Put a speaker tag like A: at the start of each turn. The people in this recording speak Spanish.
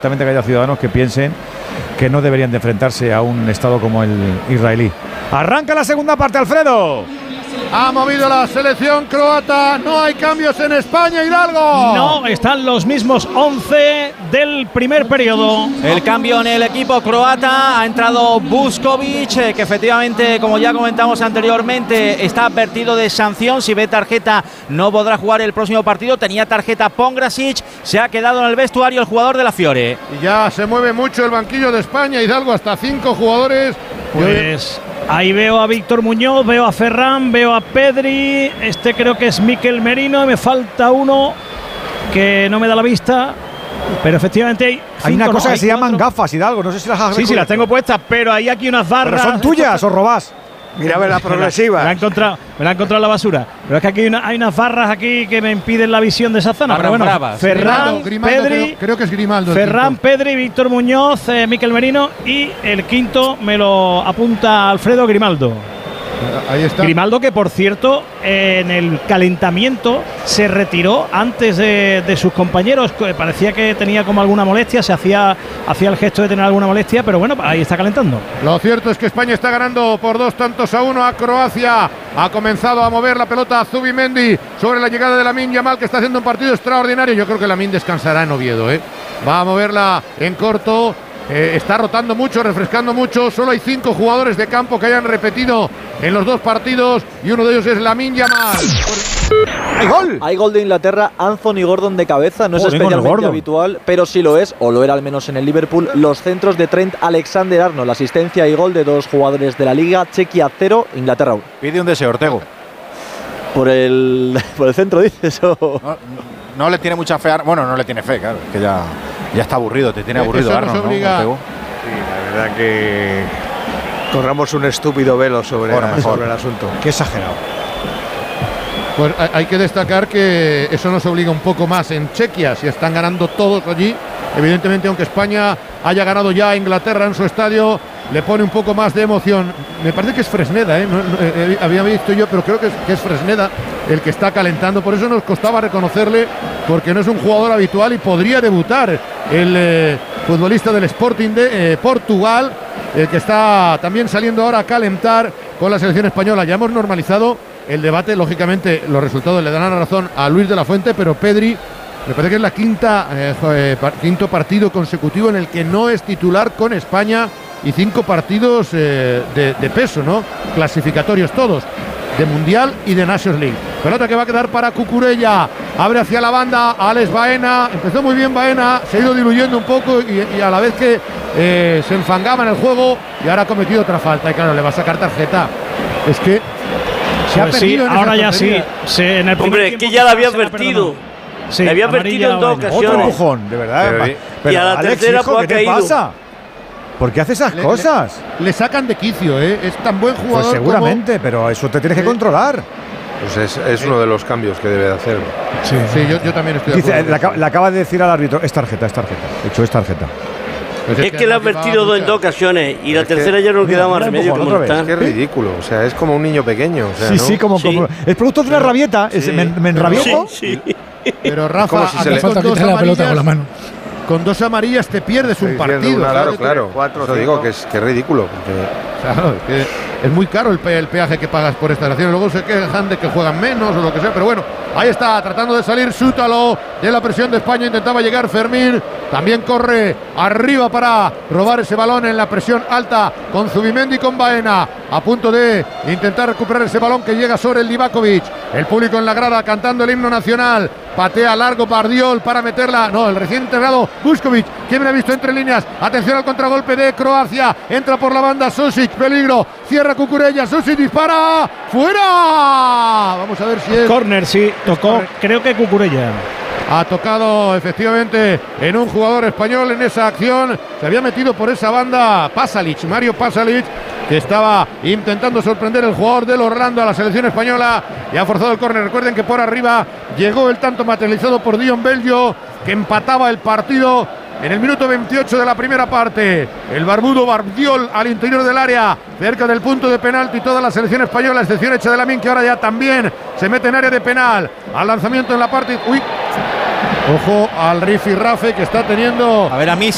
A: También que haya ciudadanos que piensen que no deberían de enfrentarse a un estado como el israelí. Arranca la segunda parte, Alfredo.
B: Ha movido la selección croata. No hay cambios en España, Hidalgo.
C: No, están los mismos 11 del primer periodo.
D: El cambio en el equipo croata. Ha entrado Vuskovic, que efectivamente, como ya comentamos anteriormente, está advertido de sanción. Si ve tarjeta, no podrá jugar el próximo partido. Tenía tarjeta Pongrasic. Se ha quedado en el vestuario el jugador de la Fiore.
B: Y ya se mueve mucho el banquillo de España, Hidalgo. Hasta 5 jugadores.
C: Pues ahí veo a Víctor Muñoz, veo a Ferran, veo a Pedri. Este creo que es Mikel Merino. Me falta uno que no me da la vista. Pero efectivamente
A: hay una cosa que se llaman gafas, Hidalgo. No sé si las has
C: Sí, las tengo puestas, pero hay aquí unas barras.
A: ¿Pero son tuyas o robás?
E: Mira, ver la progresiva.
C: Me la he encontrado en la basura. Pero es que aquí hay unas barras aquí que me impiden la visión de esa zona. Pero bueno,
D: bravas.
C: Ferran,
B: Grimaldo,
C: Pedri,
B: creo que es Grimaldo.
C: Ferran, Pedri, Víctor Muñoz, Mikel Merino y el quinto me lo apunta Alfredo Grimaldo.
B: Ahí está.
C: Grimaldo, que por cierto en el calentamiento se retiró antes de sus compañeros. Parecía que tenía como alguna molestia, hacía el gesto de tener alguna molestia, pero bueno, ahí está calentando.
B: Lo cierto es que España está ganando por 2-1 a Croacia. Ha comenzado a mover la pelota Zubimendi sobre la llegada de Lamine Yamal, que está haciendo un partido extraordinario. Yo creo que Lamine descansará en Oviedo, Va a moverla en corto. Está rotando mucho, refrescando mucho. Solo hay 5 jugadores de campo que hayan repetido en los 2 partidos y uno de ellos es Lamine Yamal.
E: ¡Hay gol!
F: Hay gol de Inglaterra, Anthony Gordon de cabeza. No es especialmente habitual, pero sí lo es, o lo era al menos en el Liverpool. Los centros de Trent Alexander-Arnold, asistencia y gol de 2 jugadores de la Liga. Chequia 0, Inglaterra 1.
E: Pide un deseo, Ortego.
F: Por el centro, dices.
E: No le tiene mucha fe. Bueno, no le tiene fe, claro. Que ya está aburrido, te tiene aburrido Arnold, ¿no, Ortego?
G: Sí, la verdad que corramos un estúpido velo sobre el asunto.
A: Qué exagerado.
B: Pues hay que destacar que eso nos obliga un poco más en Chequia, si están ganando todos allí. Evidentemente, aunque España haya ganado ya a Inglaterra en su estadio, le pone un poco más de emoción. Me parece que es Fresneda, había visto yo, pero creo que es Fresneda el que está calentando. Por eso nos costaba reconocerle, porque no es un jugador habitual y podría debutar el futbolista del Sporting de Portugal, el que está también saliendo ahora a calentar con la selección española. Ya hemos normalizado el debate, lógicamente los resultados le dan la razón a Luis de la Fuente, pero Pedri me parece que es la quinto partido consecutivo en el que no es titular con España, y 5 partidos de peso, ¿no? Clasificatorios todos, de Mundial y de Nations League. Pelota que va a quedar para Cucurella. Abre hacia la banda Alex Baena. Empezó muy bien Baena, se ha ido diluyendo un poco y a la vez que se enfangaba en el juego, y ahora ha cometido otra falta. Y claro, le va a sacar tarjeta. Es que se ha perdido en
C: ahora ya
B: tontería.
C: sí. En el
H: hombre, es que ya la había advertido.
C: Sí,
H: le había advertido en 2 ocasiones.
A: Otro empujón, de verdad.
H: Pero y a la
A: Alex,
H: tercera,
A: hijo,
H: pues,
A: ¿qué
H: ha
A: te
H: caído.
A: pasa? ¿Por qué hace esas cosas?
B: Le sacan de quicio, es tan buen jugador.
A: Pues seguramente, pero eso te tienes que controlar.
G: Pues es uno de los cambios que debe de hacer.
B: Sí, yo también estoy de acuerdo.
A: Le acaba de decir al árbitro, es tarjeta. De hecho, es tarjeta.
H: Pues es que le ha advertido en 2 ocasiones y la tercera ya no queda más remedio que molestar.
G: Es que es ridículo, o sea, es como un niño pequeño. O sea,
A: sí,
G: ¿no?
A: como es producto de una rabieta.
G: Sí.
A: ¿Me enrabió?
H: Sí.
B: Pero Rafa,
G: como si se le
B: falta quitar la pelota con la
C: mano.
B: Con 2 amarillas te pierdes un partido.
G: Claro. Eso digo que es ridículo.
B: Claro, que es muy caro el peaje que pagas por esta estación. Luego se quejan de que juegan menos o lo que sea, pero bueno, ahí está, tratando de salir Sútalo de la presión de España. Intentaba llegar Fermín, también corre arriba para robar ese balón en la presión alta con Zubimendi y con Baena, a punto de intentar recuperar ese balón que llega sobre el Livakovic. El público en la grada cantando el himno nacional. Patea largo Bardiol para meterla. No, el recién integrado Vuskovic, quien me ha visto entre líneas. Atención al contragolpe de Croacia. Entra por la banda Susic, peligro. Cierra Cucurella, Susic dispara. ¡Fuera! Vamos a ver si es
C: Corner, sí, tocó, creo que Cucurella.
B: Ha tocado efectivamente en un jugador español en esa acción. Se había metido por esa banda Mario Pasalic, que estaba intentando sorprender el jugador del Orlando a la selección española, y ha forzado el córner. Recuerden que por arriba llegó el tanto materializado por Dion Bello, que empataba el partido en el minuto 28 de la primera parte. El barbudo Bardiol al interior del área, cerca del punto de penalti, y toda la selección española, excepción hecha de Lamine, que ahora ya también se mete en área de penal. Al lanzamiento en la parte... Ojo al rifirrafe que está teniendo.
D: A ver, a mí